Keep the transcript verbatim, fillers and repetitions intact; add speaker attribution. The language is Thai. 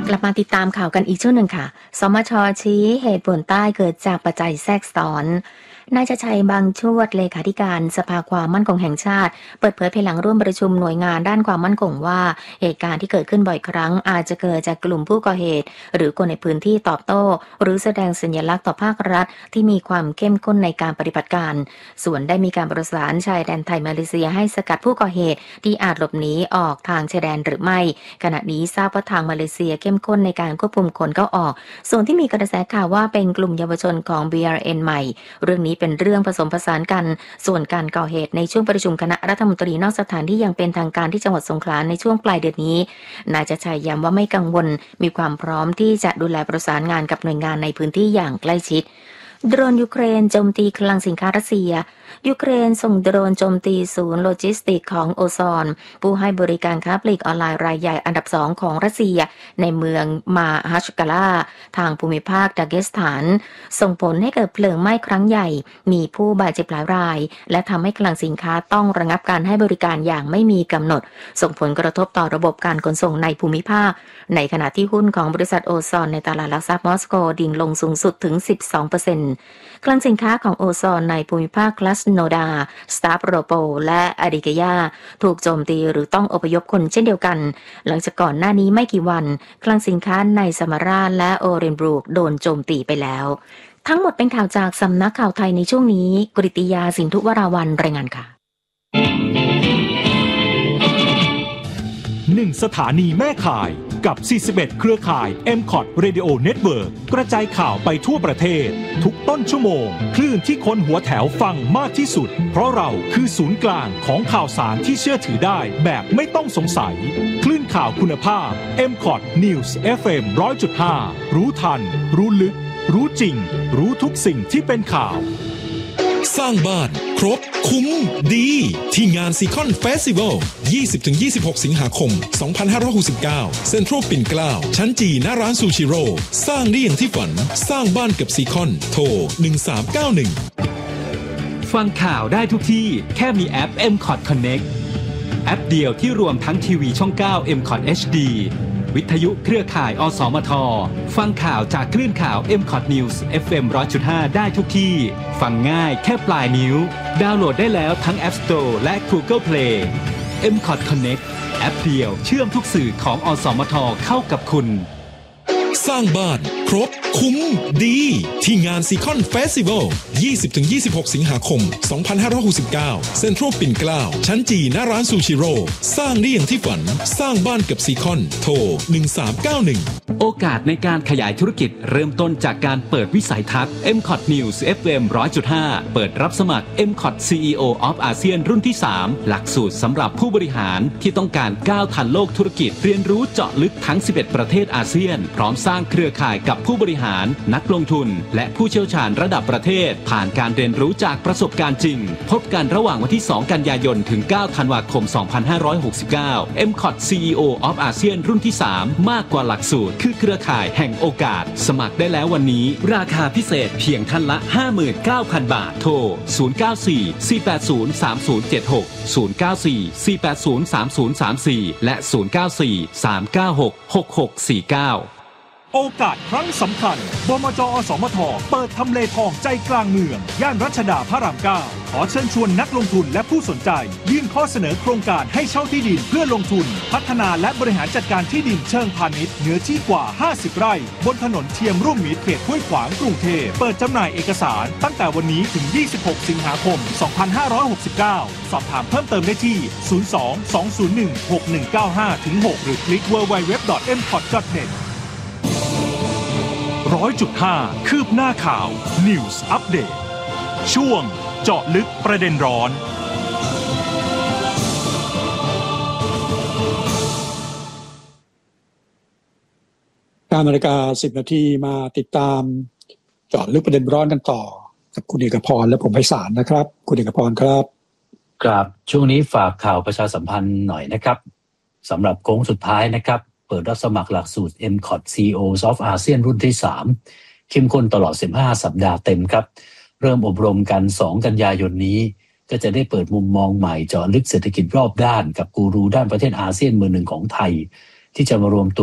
Speaker 1: กลับมาติดตามข่าวกันอีกช่วงหนึ่งค่ะสมช.ชี้เหตุฝนใต้เกิดจากปัจจัยแทรกซ้อนนายชัยชัยบางชวดเลขาธิการสภาความมั่นคงแห่งชาติเปิดเผยภายหลังร่วมประชุมหน่วยงานด้านความมั่นคงว่าเหตุการณ์ที่เกิดขึ้นบ่อยครั้งอาจจะเกิดจากกลุ่มผู้ก่อเหตุหรือคนในพื้นที่ตอบโต้หรือแสดงสัญลักษณ์ต่อภาครัฐที่มีความเข้มข้นในการปฏิบัติการส่วนได้มีการประสานชายแดนไทยมาเลเซียให้สกัดผู้ก่อเหตุที่อาจหลบหนีออกทางชายแดนหรือไม่ขณะนี้ทราบว่าทางมาเลเซียเข้มข้นในการควบคุมคนเข้าออกส่วนที่มีกระแสข่าวว่าเป็นกลุ่มเยาวชนของ บี อาร์ เอ็น ใหม่เรื่องนี้เป็นเรื่องผสมผสานกันส่วนการก่อเหตุในช่วงประชุมคณะรัฐมนตรีนอกสถานที่อย่างเป็นทางการที่จังหวัดสงขลาในช่วงปลายเดือนนี้นายชัยชัยย้ำว่าไม่กังวลมีความพร้อมที่จะดูแลประสานงานกับหน่วยงานในพื้นที่อย่างใกล้ชิดโดรนยูเครนโจมตีคลังสินค้ารัสเซียยูเครนส่งโดรนโจมตีศูนย์โลจิสติกของโอซอนผู้ให้บริการค้าปลีกออนไลน์รายใหญ่อันดับสองของรัสเซียในเมืองมาฮัชกาลาทางภูมิภาคดาเกสถานส่งผลให้เกิดเพลิงไหม้ครั้งใหญ่มีผู้บาดเจ็บหลายรายและทำให้คลังสินค้าต้องระงับการให้บริการอย่างไม่มีกำหนดส่งผลกระทบต่อระบบการขนส่งในภูมิภาคในขณะที่หุ้นของบริษัทโอซอนในตลาดหลักทรัพย์มอสโกดิ่งลงสูงสุดถึง สิบสองเปอร์เซ็นต์ คลังสินค้าของโอซอนในภูมิภาคคลัสโนดาสตาฟโรโปและอาดิเกยาถูกโจมตีหรือต้องอพยพคนเช่นเดียวกันหลังจากก่อนหน้านี้ไม่กี่วันคลังสินค้าในซามาราและโอเรนบรูกโดนโจมตีไปแล้วทั้งหมดเป็นข่าวจากสำนักข่าวไทยในช่วงนี้กฤติยาสินธุวราวัลย์รายงานค่ะ
Speaker 2: หนึ่งสถานีแม่ข่ายกับสี่สิบเอ็ดเครือข่าย เอ็ม คอท Radio Network กระจายข่าวไปทั่วประเทศทุกต้นชั่วโมงคลื่นที่คนหัวแถวฟังมากที่สุดเพราะเราคือศูนย์กลางของข่าวสารที่เชื่อถือได้แบบไม่ต้องสงสัยคลื่นข่าวคุณภาพ เอ็ม คอท News เอฟ เอ็ม หนึ่งร้อยจุดห้า รู้ทันรู้ลึกรู้จริงรู้ทุกสิ่งที่เป็นข่าว
Speaker 3: สร้างบ้านครบคุ้มดีที่งานซีคอนเฟสติวัล ยี่สิบถึงยี่สิบหก สิงหาคม สองพันห้าร้อยหกสิบเก้า เซ็นทรัลปิ่นเกล้าชั้นจีหน้าร้านซูชิโร่สร้างได้อย่างที่ฝันสร้างบ้านกับซีคอนโทรหนึ่งสามเก้าหนึ่ง
Speaker 4: ฟังข่าวได้ทุกที่แค่มีแอป เอ็ม คอท Connect แอปเดียวที่รวมทั้งทีวีช่องเก้า เอ็ม คอท เอช ดี วิทยุเครือข่ายอสมทฟังข่าวจากคลื่นข่าว เอ็ม คอท News เอฟ เอ็ม หนึ่งร้อยจุดห้า ได้ทุกที่ฟังง่ายแค่ปลายนิ้วดาวน์โหลดได้แล้วทั้ง App Store และ Google Play เอ็ม คอท Connect แอปเดียวเชื่อมทุกสื่อของอสมทเข้ากับคุณ
Speaker 3: สร้างบ้านครบคุ้มดีที่งานซีคอนเฟสติวัล ยี่สิบถึงยี่สิบหก สิงหาคม สองพันห้าร้อยหกสิบเก้า เซ็นทรัลปิ่นเกล้าชั้นจีหน้าร้านซูชิโร่สร้างได้อย่างที่ฝันสร้างบ้านกับซีคอนโทรหนึ่งสามเก้าหนึ่ง
Speaker 4: โอกาสในการขยายธุรกิจเริ่มต้นจากการเปิดวิสัยทัศน์ เอ็ม คอท News เอฟ เอ็ม หนึ่งร้อยจุดห้า เปิดรับสมัคร เอ็ม คอท ซี อี โอ of อาเซียนรุ่นที่สามหลักสูตรสำหรับผู้บริหารที่ต้องการก้าวทันโลกธุรกิจเรียนรู้เจาะลึกทั้งสิบเอ็ดประเทศอาเซียนพร้อมสร้างเครือข่ายกับผู้บริหารนักลงทุนและผู้เชี่ยวชาญระดับประเทศผ่านการเรียนรู้จากประสบการณ์จริงพบกันระหว่างวันที่สองกันยายนถึงเก้าธันวาคมสองพันห้าร้อยหกสิบเก้า เอ็ม คอท ซี อี โอ of อาเซียนรุ่นที่สามมากกว่าหลักสูตรคือเครือข่ายแห่งโอกาสสมัครได้แล้ววันนี้ราคาพิเศษเพียงท่านละ ห้าหมื่นเก้าพัน บาทโทรศูนย์ เก้า สี่ สี่ แปด ศูนย์ สาม ศูนย์ เจ็ด หก ศูนย์ เก้า สี่ สี่ แปด ศูนย์ สาม ศูนย์ สาม สี่และศูนย์ เก้า สี่ สาม เก้า หก หก หก สี่ เก้า
Speaker 2: โอกาสครั้งสำคัญบมจ.อสมทเปิดทำเลทองใจกลางเมืองย่านรัชดาพระรามเก้าขอเชิญชวนนักลงทุนและผู้สนใจยื่นข้อเสนอโครงการให้เช่าที่ดินเพื่อลงทุนพัฒนาและบริหารจัดการที่ดินเชิงพาณิชย์เนื้อที่กว่าห้าสิบไร่บนถนนเทียมร่วมมิตรเขตห้วยขวางกรุงเทพเปิดจำหน่ายเอกสารตั้งแต่วันนี้ถึงยี่สิบหกสิงหาคมสองพันห้าร้อยหกสิบเก้าสอบถามเพิ่มเติมได้ที่ศูนย์ สอง สอง ศูนย์ หนึ่ง หก หนึ่ง เก้า ห้า หกหรือคลิก ดับเบิลยู ดับเบิลยู ดับเบิลยู ดอท เอ็ม คอท ดอท เน็ตร้อยจุดห้า คืบหน้าข่าว News Update ช่วงเจาะลึกประเด็นร้อน
Speaker 5: การนาฬิกาสิบนาทีมาติดตามเจาะลึกประเด็นร้อนกันต่อกับคุณเอกพรและผมไพศาลนะครับคุณเอกพรครับ
Speaker 6: ครับช่วงนี้ฝากข่าวประชาสัมพันธ์หน่อยนะครับสำหรับโค้งสุดท้ายนะครับเปิดรับสมัครหลักสูตร เอ็ม คอท ซี อี โอ of อาเซียนรุ่นที่สามเข้มข้นตลอดสิบห้าสัปดาห์เต็มครับเริ่มอบรมกันสองกันยายนนี้ก็จะได้เปิดมุมมองใหม่เจาะลึกเศรษฐกิจรอบด้านกับกูรูด้านประเทศอาเซียนมือหนึ่งของไทยที่จะมารวมตัว